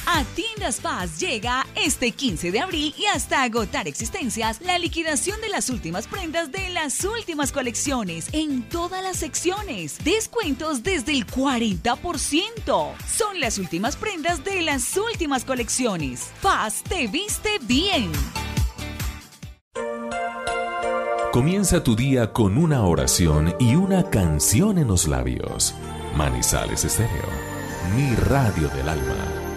A Tiendas Paz llega este 15 de abril y hasta agotar existencias la liquidación de las últimas prendas de las últimas colecciones en todas las secciones. Descuentos desde el 40%. Son las últimas prendas de las últimas colecciones. Paz te viste bien. Comienza tu día con una oración y una canción en los labios. Manizales Estéreo, mi radio del alma.